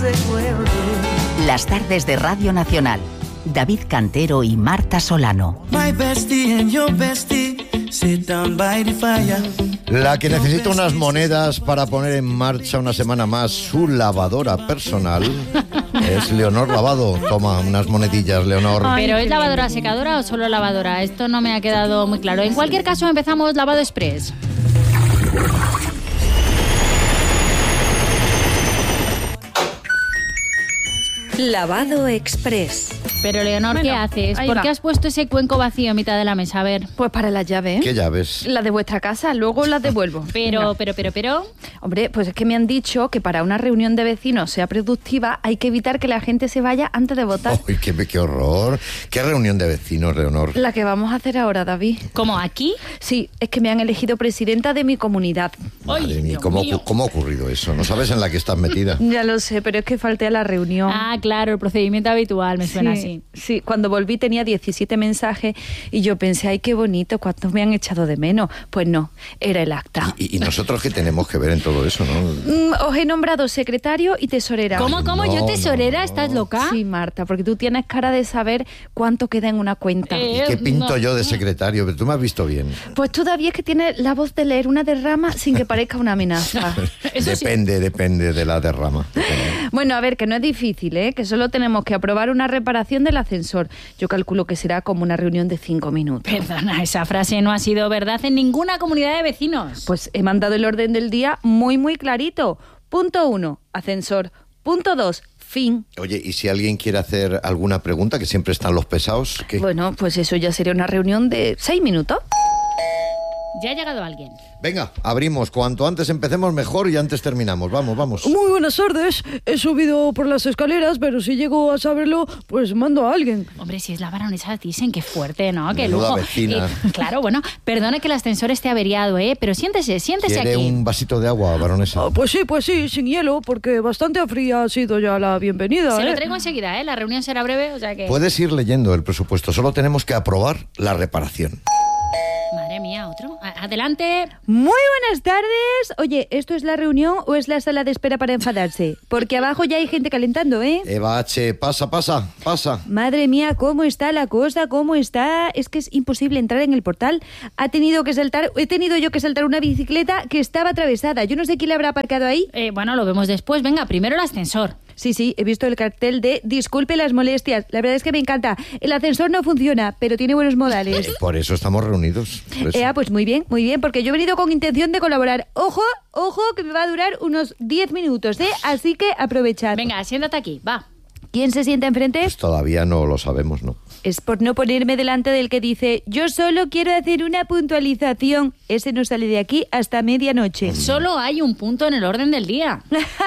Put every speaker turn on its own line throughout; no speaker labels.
recuerde.
Las tardes de Radio Nacional. David Cantero y Marta Solano.
My bestie and your bestie sit down by the fire.
La que necesita unas monedas para poner en marcha una semana más su lavadora personal es Leonor Lavado. Toma unas monedillas, Leonor.
¿Pero es lavadora secadora o solo lavadora? Esto no me ha quedado muy claro. En cualquier caso, empezamos Lavado Express.
Lavado Express.
Pero, Leonor, ¿qué haces? ¿Por qué has puesto ese cuenco vacío a mitad de la mesa? A ver.
Pues para las llaves.
¿Qué llaves?
Las de vuestra casa, luego las devuelvo.
Pero...
Hombre, pues es que me han dicho que para una reunión de vecinos sea productiva hay que evitar que la gente se vaya antes de votar.
¡Uy, qué horror! ¿Qué reunión de vecinos, Leonor?
La que vamos a hacer ahora, David.
¿Cómo, aquí?
Sí, es que me han elegido presidenta de mi comunidad.
Madre mía, ¿cómo ha ocurrido eso? ¿No sabes en la que estás metida?
Ya lo sé, pero es que falté a la reunión.
Ah, claro, el procedimiento habitual, me suena así.
Sí, cuando volví tenía 17 mensajes y yo pensé, ay, qué bonito, ¿cuántos me han echado de menos? Pues no, era el acta.
¿Y nosotros qué tenemos que ver en todo eso, no?
Os he nombrado secretario y tesorera.
¿Cómo?
No,
¿Yo tesorera?
no.
¿Estás loca?
Sí, Marta, porque tú tienes cara de saber cuánto queda en una cuenta.
¿Y qué pinto yo de secretario? Pero tú me has visto bien.
Pues tú, David, es que tienes la voz de leer una derrama sin que parezca una amenaza.
Depende de la derrama. Depende.
Bueno, a ver, que no es difícil, ¿eh? Que solo tenemos que aprobar una reparación del ascensor. Yo calculo que será como una reunión de 5 minutos.
Perdona, esa frase no ha sido verdad en ninguna comunidad de vecinos.
Pues he mandado el orden del día muy clarito. Punto 1, ascensor. Punto 2, fin.
Oye, ¿y si alguien quiere hacer alguna pregunta, que siempre están los pesados? ¿Qué?
Bueno, pues eso ya sería una reunión de 6 minutos.
Ya ha llegado alguien.
Venga, abrimos. Cuanto antes empecemos mejor y antes terminamos. Vamos.
Muy buenas tardes. He subido por las escaleras, pero si llego a saberlo, pues mando a alguien.
Hombre, si es la baronesa Thyssen, qué fuerte, ¿no? Qué
Menuda
lujo.
vecina.
Claro, bueno, perdone que el ascensor esté averiado, pero siéntese
¿Quiere
aquí.
un vasito de agua, baronesa?
Pues sí, sin hielo, porque bastante fría ha sido ya la bienvenida.
Se lo traigo enseguida, La reunión será breve, o sea que...
Puedes ir leyendo el presupuesto. Solo tenemos que aprobar la reparación.
Madre mía, ¿otro? Adelante.
Muy buenas tardes. Oye, ¿esto es la reunión o es la sala de espera para enfadarse? Porque abajo ya hay gente calentando, ¿eh?
Eva H., pasa.
Madre mía, ¿cómo está la cosa? ¿Cómo está? Es que es imposible entrar en el portal. He tenido yo que saltar una bicicleta que estaba atravesada. Yo no sé quién la habrá aparcado ahí.
Bueno, lo vemos después. Venga, primero el ascensor.
Sí, he visto el cartel de disculpe las molestias. La verdad es que me encanta. El ascensor no funciona, pero tiene buenos modales.
Por eso estamos reunidos.
Pues muy bien, porque yo he venido con intención de colaborar. Ojo, que me va a durar unos 10 minutos, ¿eh? Así que aprovechad.
Venga, siéntate aquí, va.
¿Quién se sienta enfrente?
Pues todavía no lo sabemos, ¿no?
Es por no ponerme delante del que dice yo solo quiero hacer una puntualización. Ese no sale de aquí hasta medianoche.
Solo hay un punto en el orden del día.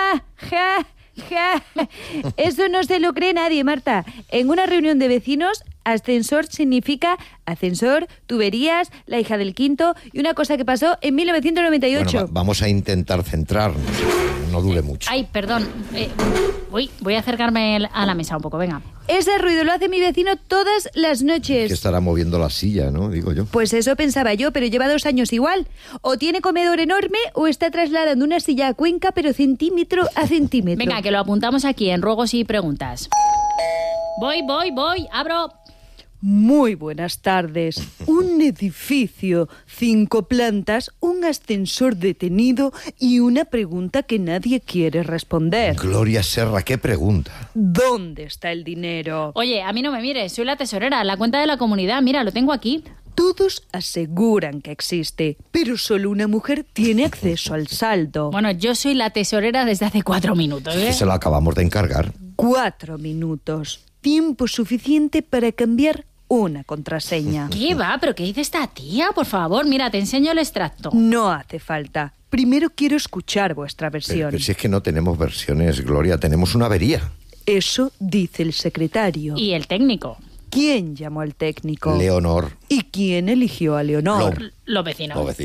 Eso no se lo cree nadie, Marta. En una reunión de vecinos, ascensor significa ascensor, tuberías, la hija del quinto y una cosa que pasó en 1998.
Bueno, vamos a intentar centrarnos, no dure mucho.
Ay, perdón. Voy a acercarme a la mesa un poco, venga.
Ese ruido lo hace mi vecino todas las noches.
Que estará moviendo la silla, ¿no? Digo yo.
Pues eso pensaba yo, pero lleva 2 años igual. O tiene comedor enorme o está trasladando una silla a Cuenca, pero centímetro a centímetro.
Venga, que lo apuntamos aquí en ruegos y preguntas. Voy, abro.
Muy buenas tardes. Un edificio, 5 plantas, un ascensor detenido y una pregunta que nadie quiere responder.
Gloria Serra, ¿qué pregunta?
¿Dónde está el dinero?
Oye, a mí no me mires, soy la tesorera, la cuenta de la comunidad, mira, lo tengo aquí.
Todos aseguran que existe, pero solo una mujer tiene acceso al saldo.
Bueno, yo soy la tesorera desde hace 4 minutos,
Que se lo acabamos de encargar.
4 minutos. Tiempo suficiente para cambiar una contraseña.
¿Qué va? ¿Pero qué dice esta tía? Por favor, mira, te enseño el extracto.
No hace falta. Primero quiero escuchar vuestra versión.
Pero si es que no tenemos versiones, Gloria, tenemos una avería.
Eso dice el secretario.
¿Y el técnico?
¿Quién llamó al técnico?
Leonor.
¿Y quién eligió a Leonor?
Los vecinos.
Los vecinos.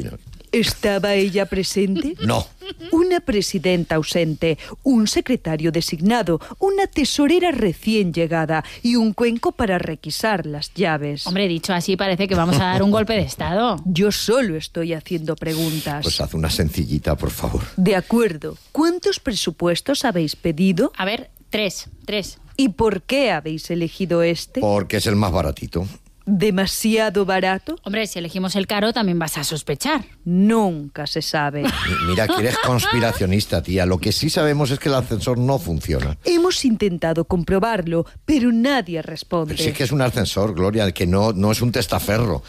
¿Estaba ella presente?
No.
Una presidenta ausente, un secretario designado, una tesorera recién llegada y un cuenco para requisar las llaves.
Hombre, dicho así parece que vamos a dar un golpe de estado.
Yo solo estoy haciendo preguntas.
Pues haz una sencillita, por favor.
De acuerdo. ¿Cuántos presupuestos habéis pedido?
A ver, tres.
¿Y por qué habéis elegido este?
Porque es el más baratito.
¿Demasiado barato?
Hombre, si elegimos el caro también vas a sospechar.
Nunca se sabe.
Mira que eres conspiracionista, tía. Lo que sí sabemos es que el ascensor no funciona.
Hemos intentado comprobarlo, pero nadie responde.
Pero sí que es un ascensor, Gloria, que no es un testaferro.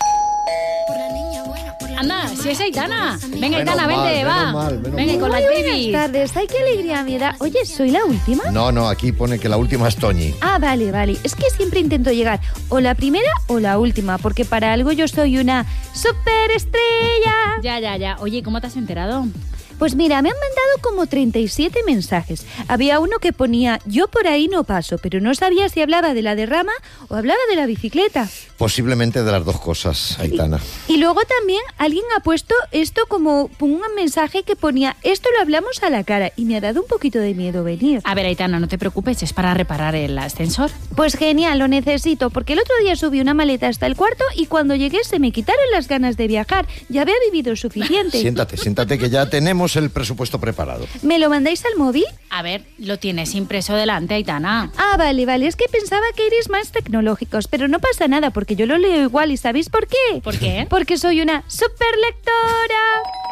Anda, si es Aitana. Venga,
Menos
Aitana,
mal,
vente,
menos
va.
mal, menos
Venga, y con las
Buenas
babies.
tardes. Ay, qué alegría me da. Oye, ¿soy la última?
No, aquí pone que la última es Toñi.
Ah, vale. Es que siempre intento llegar o la primera o la última, porque para algo yo soy una superestrella.
Ya. Oye, ¿cómo te has enterado?
Pues mira, me han mandado como 37 mensajes. Había uno que ponía, yo por ahí no paso, pero no sabía si hablaba de la derrama o hablaba de la bicicleta.
Posiblemente de las dos cosas, Aitana.
Y luego también alguien ha puesto esto como un mensaje que ponía, esto lo hablamos a la cara, y me ha dado un poquito de miedo venir.
A ver, Aitana, no te preocupes, es para reparar el ascensor.
Pues genial, lo necesito, porque el otro día subí una maleta hasta el cuarto y cuando llegué se me quitaron las ganas de viajar. Ya había vivido suficiente.
Siéntate, que ya tenemos el presupuesto preparado.
¿Me lo mandáis al móvil?
A ver, lo tienes impreso delante, Aitana.
Ah, vale, es que pensaba que erais más tecnológicos, pero no pasa nada porque yo lo leo igual. ¿Y sabéis por qué?
¿Por qué?
Porque soy una superlectora.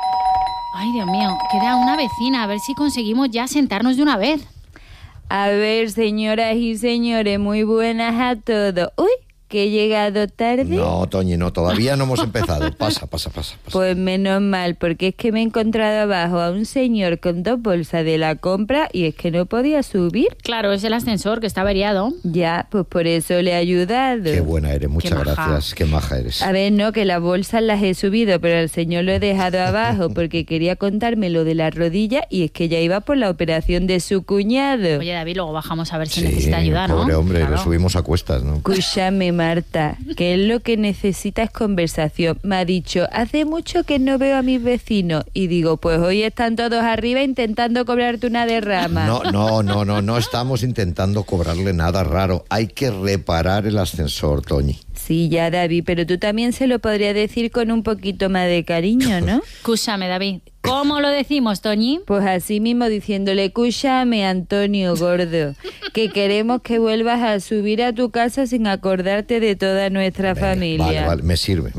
Ay, Dios mío, queda una vecina, a ver si conseguimos ya sentarnos de una vez.
A ver, señoras y señores, muy buenas a todos. Uy, que he llegado tarde.
No, Toñi, no, todavía no hemos empezado. Pasa.
Pues menos mal, porque es que me he encontrado abajo a un señor con 2 bolsas de la compra y es que no podía subir.
Claro, es el ascensor que está averiado.
Ya, pues por eso le he ayudado.
Qué buena eres, muchas
Qué maja.
gracias. Qué maja eres.
A ver, no, que las bolsas las he subido, pero al señor lo he dejado abajo porque quería contarme lo de la rodilla y es que ya iba por la operación de su cuñado.
Oye, David, luego bajamos a ver si necesita ayuda, ¿no?
Pobre hombre,
Claro.
lo subimos a cuestas, ¿no?
Escúchame, Marta, que es lo que necesita es conversación. Me ha dicho, hace mucho que no veo a mis vecinos. Y digo, pues hoy están todos arriba intentando cobrarte una derrama.
No estamos intentando cobrarle nada raro. Hay que reparar el ascensor, Toñi.
Sí, ya, David, pero tú también se lo podrías decir con un poquito más de cariño, ¿no?
Escúchame, David. ¿Cómo lo decimos, Toñi?
Pues así mismo diciéndole, escúchame, Antonio Gordo, que queremos que vuelvas a subir a tu casa sin acordarte de toda nuestra familia.
Vale, me sirve.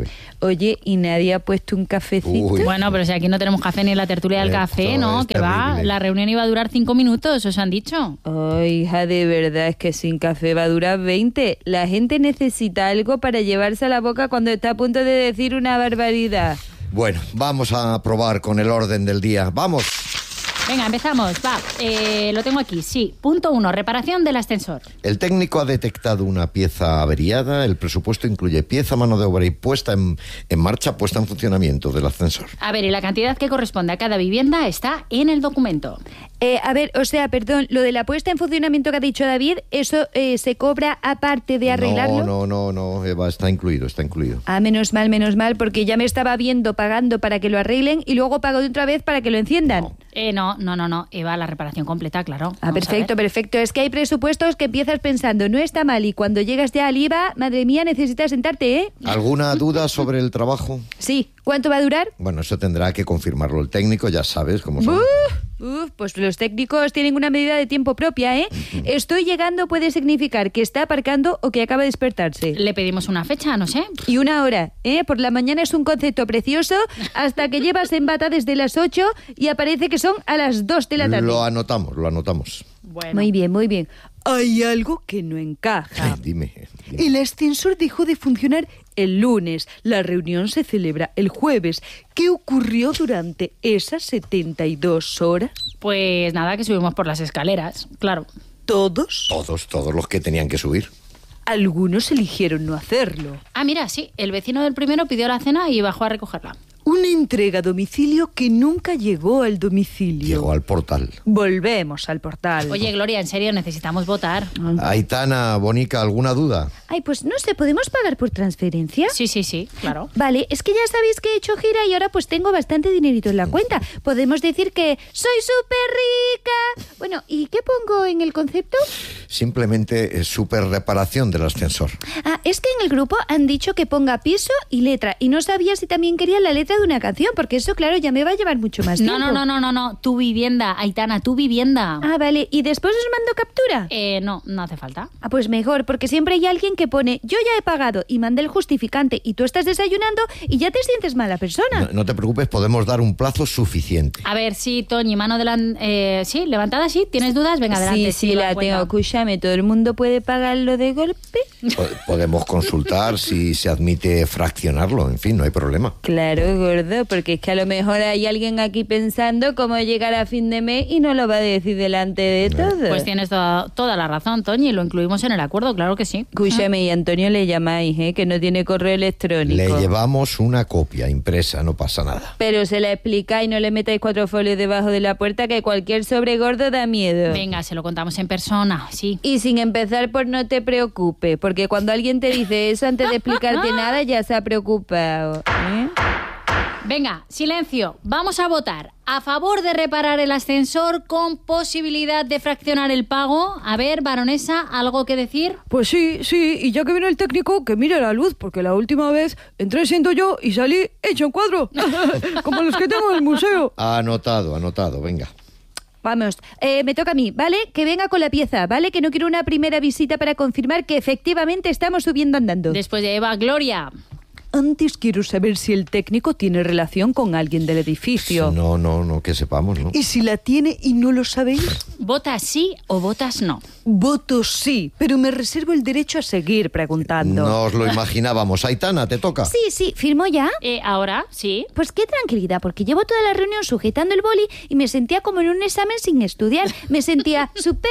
Oye, ¿y nadie ha puesto un cafecito?
Uy.
Bueno, pero si aquí no tenemos café ni en la tertulia del café,
Esto
¿no?
es
Que va,
terrible.
la reunión iba a durar 5 minutos, os han dicho.
Ay, hija, de verdad, es que sin café va a durar 20. La gente necesita algo para llevarse a la boca cuando está a punto de decir una barbaridad.
Bueno, vamos a probar con el orden del día. ¡Vamos!
Venga, empezamos, va. Lo tengo aquí, sí. Punto 1, reparación del ascensor.
El técnico ha detectado una pieza averiada. El presupuesto incluye pieza, mano de obra y puesta en marcha, puesta en funcionamiento del ascensor.
A ver, y la cantidad que corresponde a cada vivienda está en el documento.
A ver, o sea, perdón, lo de la puesta en funcionamiento que ha dicho David, ¿eso se cobra aparte de arreglarlo?
No, Eva, está incluido.
Ah, menos mal, porque ya me estaba viendo pagando para que lo arreglen y luego pago de otra vez para que lo enciendan.
No, Eva, la reparación completa, claro.
Ah,
Vamos a ver.
perfecto. Es que hay presupuestos que empiezas pensando, no está mal, y cuando llegas ya al IVA, madre mía, necesitas sentarte, ¿eh?
¿Alguna duda sobre el trabajo?
Sí. ¿Cuánto va a durar?
Bueno, eso tendrá que confirmarlo el técnico, ya sabes cómo son.
Pues los técnicos tienen una medida de tiempo propia, ¿eh? Estoy llegando puede significar que está aparcando o que acaba de despertarse.
Le pedimos una fecha, no sé.
Y una hora, ¿eh? Por la mañana es un concepto precioso hasta que llevas en bata desde las 8 y aparece que son a las 2 de la tarde.
Lo anotamos.
Bueno.
Muy bien.
Hay algo que no encaja.
Dime.
El ascensor dejó de funcionar el lunes. La reunión se celebra el jueves. ¿Qué ocurrió durante esas 72 horas?
Pues nada, que subimos por las escaleras, claro.
¿Todos?
Todos los que tenían que subir.
Algunos eligieron no hacerlo.
Ah, mira, sí, el vecino del primero pidió la cena y bajó a recogerla.
Una entrega a domicilio que nunca llegó al domicilio.
Llegó al portal.
Volvemos al portal.
Oye, Gloria, en serio, necesitamos votar.
Aitana, Bonica, ¿alguna duda?
Ay, pues no sé, ¿podemos pagar por transferencia?
Sí, claro.
Vale, es que ya sabéis que he hecho gira y ahora pues tengo bastante dinerito en la cuenta. Podemos decir que soy súper rica. Bueno, ¿y qué pongo en el concepto?
Simplemente super reparación del ascensor.
Ah, es que en el grupo han dicho que ponga piso y letra. Y no sabía si también querían la letra de una canción, porque eso, claro, ya me va a llevar mucho más tiempo.
No. Tu vivienda, Aitana, tu vivienda.
Ah, vale. ¿Y después os mando captura?
No hace falta.
Ah, pues mejor, porque siempre hay alguien que pone yo ya he pagado y manda el justificante y tú estás desayunando y ya te sientes mala persona.
No te preocupes, podemos dar un plazo suficiente.
A ver, sí, Toñi, mano delante. Sí, levantada, sí. ¿Tienes dudas? Venga, adelante.
Sí, la tengo. Escúchame, ¿todo el mundo puede pagarlo de golpe?
Podemos consultar si se admite fraccionarlo, en fin, no hay problema.
Claro, gordo, porque es que a lo mejor hay alguien aquí pensando cómo llegar a fin de mes y no lo va a decir delante de todo.
Pues tienes toda la razón, Toñi, lo incluimos en el acuerdo, claro que sí.
Escúchame, y Antonio le llamáis, que no tiene correo electrónico.
Le llevamos una copia impresa, no pasa nada.
Pero se la explicáis y no le metáis 4 folios debajo de la puerta, que cualquier sobregordo da miedo.
Venga, se lo contamos en persona, sí.
Y sin empezar por no te preocupes, porque cuando alguien te dice eso antes de explicarte nada ya se ha preocupado.
Venga, silencio. Vamos a votar a favor de reparar el ascensor con posibilidad de fraccionar el pago. A ver, baronesa, ¿algo que decir?
Pues sí, y ya que viene el técnico, que mire la luz, porque la última vez entré siendo yo y salí hecho en cuadro, como los que tengo en el museo.
Anotado, venga.
Vamos, me toca a mí, ¿vale? Que venga con la pieza, ¿vale? Que no quiero una primera visita para confirmar que efectivamente estamos subiendo andando.
Después de Eva, Gloria.
Antes quiero saber si el técnico tiene relación con alguien del edificio.
No, que sepamos, ¿no?
¿Y si la tiene y no lo sabéis?
¿Votas sí o votas no?
Voto sí, pero me reservo el derecho a seguir preguntando.
No os lo imaginábamos. Aitana, ¿te toca?
Sí, ¿firmó ya?
¿Ahora? Sí.
Pues qué tranquilidad, porque llevo toda la reunión sujetando el boli y me sentía como en un examen sin estudiar. Me sentía súper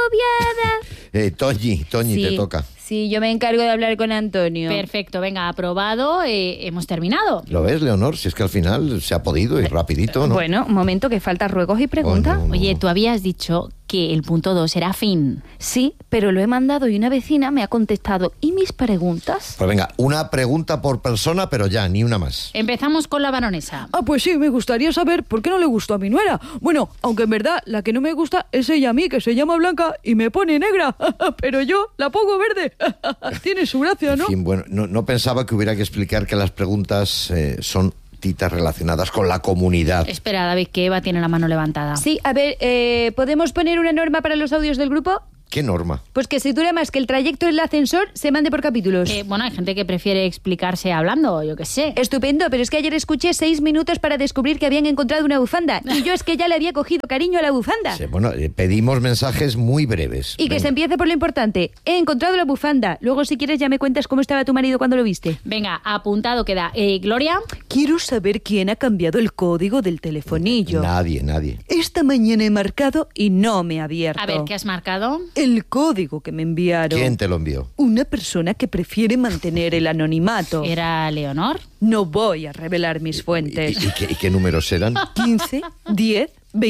agobiada.
Toñi,
Sí.
te toca.
Sí, yo me encargo de hablar con Antonio.
Perfecto, venga, aprobado, hemos terminado.
¿Lo ves, Leonor? Si es que al final se ha podido y rapidito, ¿no?
Bueno, un momento, que falta ruegos y preguntas.
No.
Oye, tú habías dicho que el punto 2 era fin.
Sí, pero lo he mandado y una vecina me ha contestado. ¿Y mis preguntas?
Pues venga, una pregunta por persona, pero ya, ni una más.
Empezamos con la baronesa.
Ah, pues sí, me gustaría saber por qué no le gustó a mi nuera. Bueno, aunque en verdad la que no me gusta es ella a mí, que se llama Blanca y me pone negra. Pero yo la pongo verde. Tiene su gracia, ¿no?
En fin, bueno, no pensaba que hubiera que explicar que las preguntas son titas relacionadas con la comunidad.
Espera, David, que Eva tiene la mano levantada.
Sí, a ver, ¿podemos poner una norma para los audios del grupo?
¿Qué norma?
Pues que si dura más que el trayecto del ascensor, se mande por capítulos.
Bueno, hay gente que prefiere explicarse hablando, yo qué sé.
Estupendo, pero es que ayer escuché 6 minutos para descubrir que habían encontrado una bufanda. Y yo es que ya le había cogido cariño a la bufanda.
Sí, bueno, pedimos mensajes muy breves.
Y que se empiece por lo importante. He encontrado la bufanda. Luego, si quieres, ya me cuentas cómo estaba tu marido cuando lo viste.
Venga, apuntado queda. Gloria.
Quiero saber quién ha cambiado el código del telefonillo.
Nadie.
Esta mañana he marcado y no me ha abierto.
A ver, ¿qué has marcado?
El código que me enviaron.
¿Quién te lo envió?
Una persona que prefiere mantener el anonimato.
¿Era Leonor?
No voy a revelar mis fuentes.
¿Y qué números eran?
15, 10,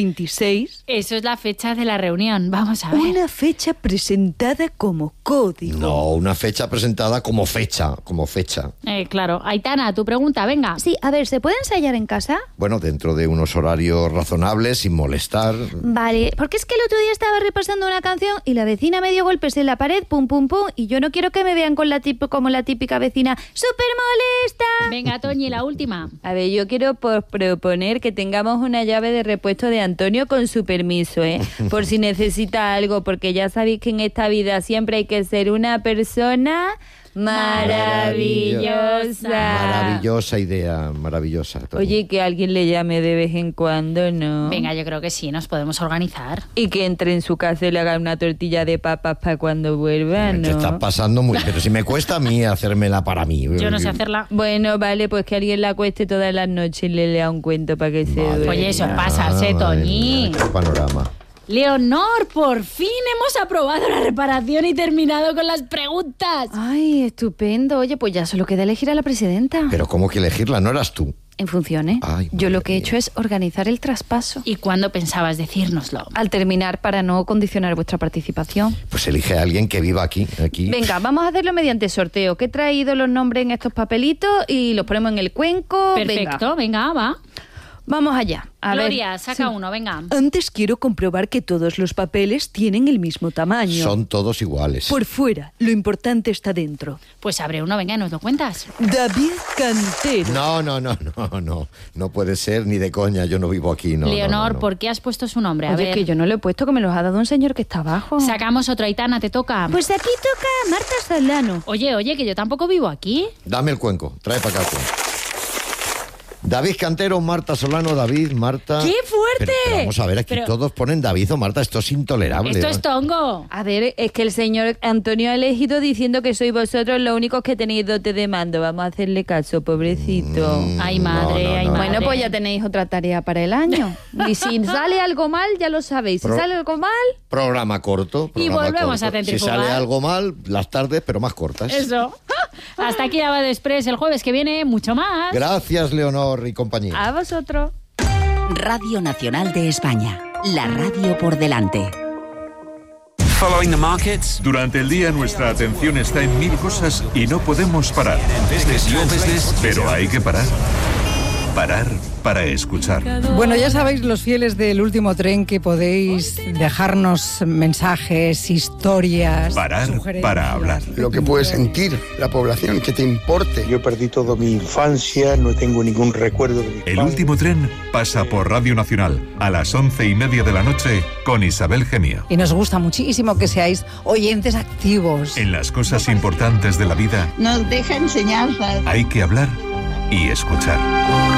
26.
Eso es la fecha de la reunión. Vamos a ver.
Una fecha presentada como código.
No, una fecha presentada como fecha.
Claro. Aitana, tu pregunta, venga.
Sí, a ver, ¿se puede ensayar en casa?
Bueno, dentro de unos horarios razonables, sin molestar.
Vale, porque es que el otro día estaba repasando una canción y la vecina me dio golpes en la pared, pum, pum, pum, y yo no quiero que me vean con como la típica vecina súper molesta.
Venga, Toñi, la última.
A ver, yo quiero proponer que tengamos una llave de repuesto de Antonio con su permiso, por si necesita algo, porque ya sabéis que en esta vida siempre hay que ser una persona maravillosa.
Maravillosa idea, maravillosa. Toñi.
Oye, que alguien le llame de vez en cuando, ¿no?
Venga, yo creo que sí, nos podemos organizar.
Y que entre en su casa y le haga una tortilla de papas para cuando vuelva, ¿no?
Te está pasando muy... Pero si me cuesta a mí hacérmela para mí.
Yo no sé hacerla.
Bueno, vale, pues que alguien la cueste todas las noches y le lea un cuento para que se duerma.
Oye, eso pasa, Toñi.
Qué panorama.
Leonor, por fin hemos aprobado la reparación y terminado con las preguntas.
Ay, estupendo. Oye, pues ya solo queda elegir a la presidenta.
Pero ¿cómo que elegirla? ¿No eras tú?
En funciones.
Ay,
Yo lo
madre
que he
mía.
hecho es organizar el traspaso.
¿Y cuándo pensabas decírnoslo?
Al terminar, para no condicionar vuestra participación.
Pues elige a alguien que viva aquí.
Venga, vamos a hacerlo mediante sorteo. Que he traído los nombres en estos papelitos y los ponemos en el cuenco.
Perfecto, venga, va.
Vamos allá. A
Gloria,
ver.
saca uno, venga.
Antes quiero comprobar que todos los papeles tienen el mismo tamaño.
Son todos iguales.
Por fuera, lo importante está dentro.
Pues abre uno, venga, y nos lo cuentas.
David Cantero.
No puede ser ni de coña, yo no vivo aquí, no.
Leonor,
no.
¿por qué has puesto su nombre? A
Oye,
ver.
que yo no lo he puesto, que me los ha dado un señor que está abajo.
Sacamos otro, Aitana, te toca.
Pues aquí toca Marta Solano.
Oye, que yo tampoco vivo aquí.
Dame el cuenco, trae para acá el cuenco. David Cantero, Marta Solano, David, Marta...
¡Qué fuerte!
Pero vamos a ver, aquí
Pero-
todos ponen David o Marta, esto es intolerable.
Esto
¿no?
es tongo.
A ver, es que el señor Antonio ha elegido diciendo que sois vosotros los únicos que tenéis dote de mando. Vamos a hacerle caso, pobrecito.
Ay, madre, ay, madre.
Bueno, pues ya tenéis otra tarea para el año. Y si sale algo mal, ya lo sabéis. Si
Pro-
sale algo mal,
Programa corto.
Y
programa
volvemos
corto.
a centrifugar.
Si sale algo mal, las tardes, pero más cortas.
Eso. Hasta aquí Lavado Express. El jueves que viene, mucho más.
Gracias, Leonor y compañía.
a vosotros.
Radio Nacional de España. La radio por delante.
Following the markets.
Durante el día nuestra atención está en mil cosas y no podemos parar.
Business, your business.
Pero hay que parar. Parar para escuchar.
Bueno, ya sabéis, los fieles del último tren, que podéis dejarnos mensajes, historias.
Parar
sugerencias.
para hablar.
Lo que puede sentir la población, que te importe. Yo perdí toda mi infancia, no tengo ningún recuerdo de mi
El último tren pasa por Radio Nacional a las 11:30 de la noche con Isabel Gemio.
Y nos gusta muchísimo que seáis oyentes activos.
En las cosas importantes de la vida
Nos deja enseñanzas.
hay que hablar y escuchar.